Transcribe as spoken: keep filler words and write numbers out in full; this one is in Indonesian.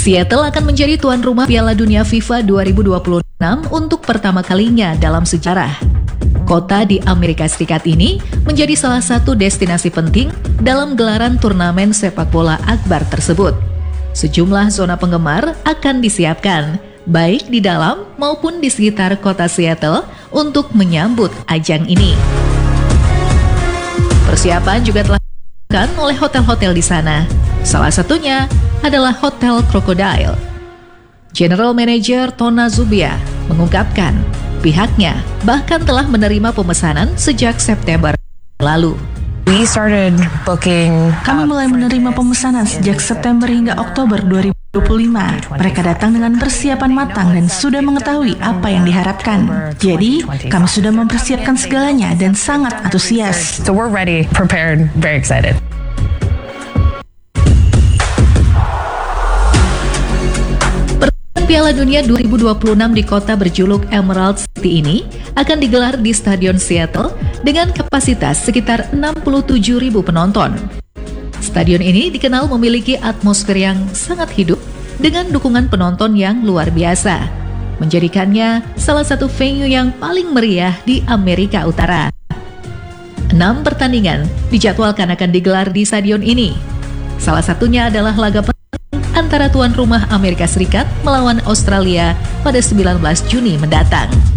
Seattle akan menjadi tuan rumah Piala Dunia FIFA dua ribu dua puluh enam untuk pertama kalinya dalam sejarah. Kota di Amerika Serikat ini menjadi salah satu destinasi penting dalam gelaran turnamen sepak bola akbar tersebut. Sejumlah zona penggemar akan disiapkan, baik di dalam maupun di sekitar kota Seattle untuk menyambut ajang ini. Persiapan juga telah dilakukan oleh hotel-hotel di sana. Salah satunya adalah Hotel Crocodile. General Manager Tona Zubia mengungkapkan pihaknya bahkan telah menerima pemesanan sejak September lalu. We started booking. Kami mulai menerima pemesanan sejak September hingga Oktober dua ribu dua puluh lima. Mereka datang dengan persiapan matang dan sudah mengetahui apa yang diharapkan. Jadi, kami sudah mempersiapkan segalanya dan sangat antusias. So we're ready, prepared, very excited. Piala Dunia dua ribu dua puluh enam di kota berjuluk Emerald City ini akan digelar di Stadion Seattle dengan kapasitas sekitar enam puluh tujuh ribu penonton. Stadion ini dikenal memiliki atmosfer yang sangat hidup dengan dukungan penonton yang luar biasa, menjadikannya salah satu venue yang paling meriah di Amerika Utara. Enam pertandingan dijadwalkan akan digelar di stadion ini. Salah satunya adalah laga antara tuan rumah Amerika Serikat melawan Australia pada sembilan belas Juni mendatang.